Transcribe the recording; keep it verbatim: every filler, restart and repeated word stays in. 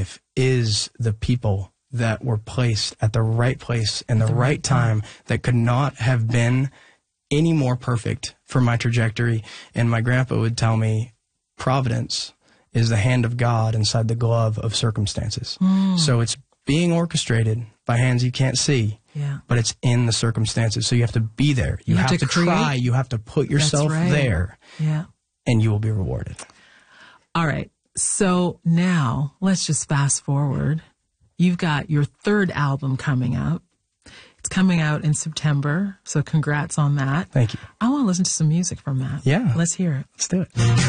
life is the people that were placed at the right place in the, the right, right time, time that could not have been any more perfect for my trajectory. And my grandpa would tell me, providence is the hand of God inside the glove of circumstances. Mm. So it's being orchestrated by hands you can't see, yeah. but it's in the circumstances. So you have to be there. You, you have, have to, to try. You have to put yourself right. there, yeah. and you will be rewarded. All right. So now let's just fast forward. You've got your third album coming out. It's coming out in September, so congrats on that. Thank you. I want to listen to some music from that. Yeah. Let's hear it. Let's do it.